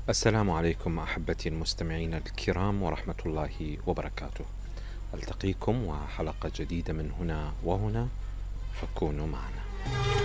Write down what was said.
السلام عليكم أحبتي المستمعين الكرام ورحمة الله وبركاته. ألتقيكم وحلقة جديدة من هنا وهنا، فكونوا معنا.